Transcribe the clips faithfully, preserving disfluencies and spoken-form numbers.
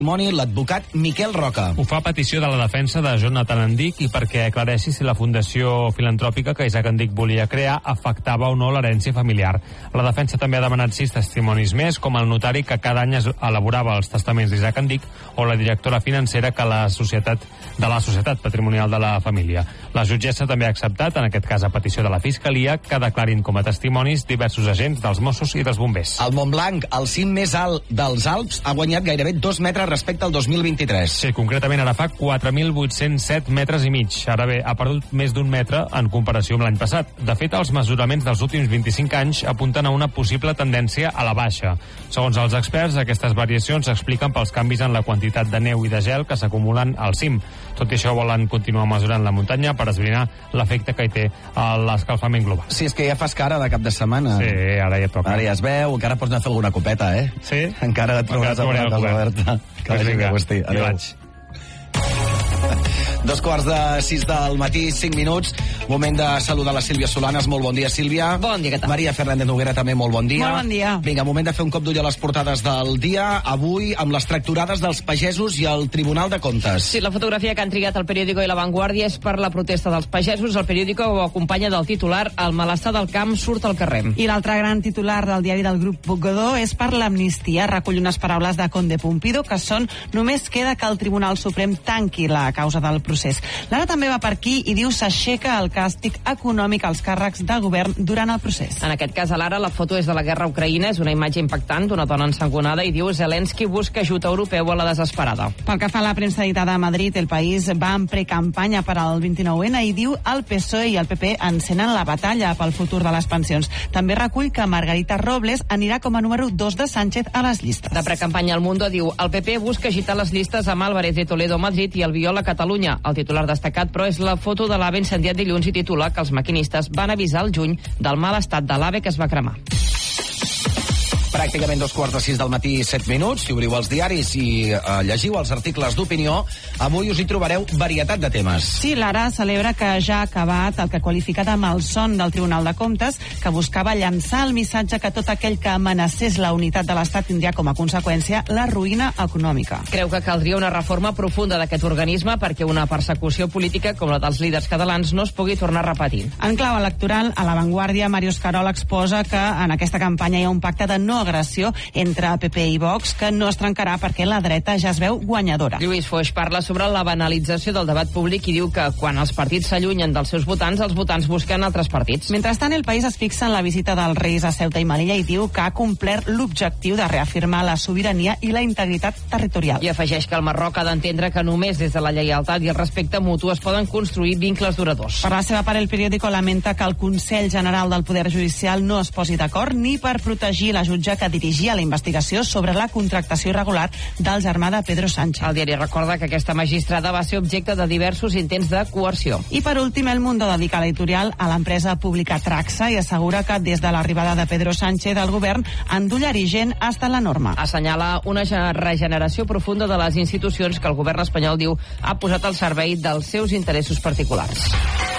testimoni l'advocat Miquel Roca. Ho fa a petició de la defensa de Jonathan Endic i perquè aclareixi si la fundació filantròpica que Isaac Endic volia crear afectava o no l'herència familiar. La defensa també ha demanat sis testimonis més, com el notari que cada any elaborava els testaments d'Isaac Endic o la directora financera que la societat de la Societat Patrimonial de la Família. La jutgessa també ha acceptat, en aquest cas a petició de la Fiscalia, que declarin com a testimonis diversos agents dels Mossos i dels bombers. El Montblanc, el cim més alt dels Alps, ha guanyat gairebé dos metres respecte al dos mil vint-i-tres. Sí, concretament ara fa quatre mil vuit-cents set metres i mig. Ara bé, ha perdut més d'un metre en comparació amb l'any passat. De fet, els mesuraments dels últims vint-i-cinc anys apunten a una possible tendència a la baixa. Segons els experts, aquestes variacions s'expliquen pels canvis en la quantitat de neu i de gel que s'acumulen al cim. Tot i això, volen continuar mesurant la muntanya per esbrinar l'efecte que hi té a l'escalfament global. Sí, és que ja fas cara de cap de setmana. Sí, ara ja toca. Ara ja es veu, encara pots anar a fer alguna copeta, eh? Sí? Encara et trobaràs amb una cosa oberta. Que vagi bé, Agustí. Adéu. Dos quarts de sis del matí, cinc minuts. Moment de saludar la Sílvia Solanes. Molt bon dia, Sílvia. Bon dia, què tal? Maria Fernández Noguera, també molt bon dia. Molt bon dia. Vinga, moment de fer un cop d'ull a les portades del dia. Avui, amb les tracturades dels pagesos i el Tribunal de Comptes. Sí, la fotografia que han triat el periòdico i La Vanguardia és per la protesta dels pagesos. El periòdico ho acompanya del titular "El malestar del camp surt al carrer". I l'altre gran titular del diari del grup Godó és per l'amnistia. Recull unes paraules de Conde Pumpido que són: només queda que el Tribunal Suprem tanqui la causa del procés. L'Ara també va per aquí i diu s'aixeca el càstig econòmic als càrrecs de govern durant el procés. En aquest cas, a l'Ara, la foto és de la guerra a Ucraïna, és una imatge impactant d'una dona ensangonada i diu Zelensky busca ajut europeu a la desesperada. Pel que fa a la premsa editada a Madrid, El País va en precampanya per al vint-i-nou ene i diu el P S O E i el P P encenen la batalla pel futur de les pensions. També recull que Margarita Robles anirà com a número dos de Sánchez a les llistes. De precampanya al Mundo diu el P P busca agitar les llistes amb Álvarez de Toledo a Madrid i el Albiol a Catalunya. El titular destacat, però, és la foto de l'AVE incendiat dilluns i titula que els maquinistes van avisar al juny del mal estat de l'AVE que es va cremar. Pràcticament dos quarts de sis del matí, set minuts. Si obriu els diaris i eh, llegiu els articles d'opinió, avui us hi trobareu varietat de temes. Sí, l'Ara celebra que ja ha acabat el que ha qualificat amb el son del Tribunal de Comptes, que buscava llançar el missatge que tot aquell que amenacés la unitat de l'Estat tindria com a conseqüència la ruïna econòmica. Creu que caldria una reforma profunda d'aquest organisme perquè una persecució política com la dels líders catalans no es pugui tornar a repetir. En clau electoral, a La Vanguardia, Màrius Carol exposa que en aquesta campanya hi ha un pacte de no agressió entre P P i Vox que no es trencarà perquè la dreta ja es veu guanyadora. Lluís Foix parla sobre la banalització del debat públic i diu que quan els partits s'allunyen dels seus votants, els votants busquen altres partits. Mentrestant, El País es fixa en la visita dels Reis a Ceuta i Melilla i diu que ha complert l'objectiu de reafirmar la sobirania i la integritat territorial. I afegeix que el Marroc ha d'entendre que només des de la lleialtat i el respecte mutu es poden construir vincles duradors. Per la seva part, El Periódico lamenta que el Consell General del Poder Judicial no es posi d'acord ni per protegir la jutge que dirigia la investigació sobre la contractació irregular del germà de Pedro Sánchez. El diari recorda que aquesta magistrada va ser objecte de diversos intents de coerció. I per últim, El Mundo dedica l'editorial a l'empresa pública Traxa i assegura que des de l'arribada de Pedro Sánchez al govern, endollar i gent ha estat la norma. Assenyala una regeneració profunda de les institucions que el govern espanyol diu ha posat al servei dels seus interessos particulars.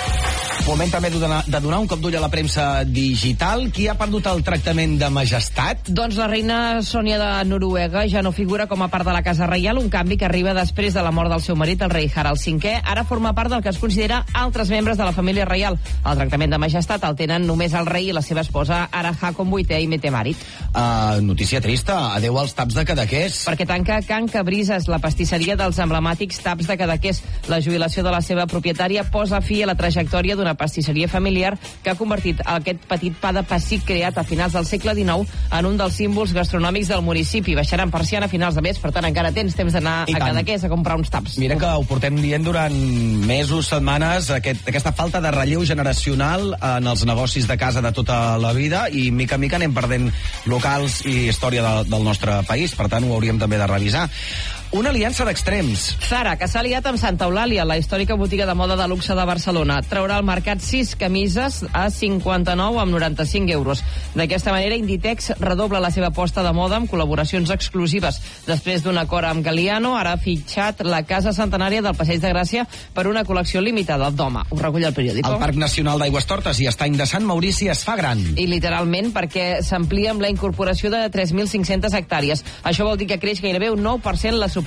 Moment també de donar, de donar un cop d'ull a la premsa digital. Qui ha perdut el tractament de majestat? Doncs la reina Sònia de Noruega ja no figura com a part de la Casa Reial, un canvi que arriba després de la mort del seu marit, el rei Harald cinquè. Ara forma part del que es considera altres membres de la família reial. El tractament de majestat el tenen només el rei i la seva esposa, ara Haakon vuitè i Mette-Marit. Uh, notícia trista. Adéu als taps de Cadaqués. Perquè tanca Can Cabrises, la pastisseria dels emblemàtics taps de Cadaqués. La jubilació de la seva propietària posa fi a la trajectòria d'una pastisseria familiar que ha convertit aquest petit pa de pessic creat a finals del segle dinou en un dels símbols gastronòmics del municipi. Baixaran persiana a finals de mes, per tant encara tens temps d'anar a Cadaqués a comprar uns taps. Mira que ho portem dient durant mesos, setmanes, aquest, aquesta falta de relleu generacional en els negocis de casa de tota la vida, i mica en mica anem perdent locals i història de, del nostre país, per tant ho hauríem també de revisar. Una aliança d'extrems. Zara, que s'ha aliat amb Santa Eulàlia, la històrica botiga de moda de luxe de Barcelona. Traurà al mercat sis camises a cinquanta-nou amb noranta-cinc euros. D'aquesta manera, Inditex redobla la seva aposta de moda amb col·laboracions exclusives. Després d'un acord amb Galliano, ara ha fitxat la Casa Centenària del Passeig de Gràcia per una col·lecció limitada d'home. Ho recull el periòdico. El Parc Nacional d'Aigüestortes i Estany de Sant Maurici es fa gran. I literalment perquè s'amplia amb la incorporació de tres mil cinc-centes hectàrees. Això vol dir que creix gairebé un nou per cent la superfície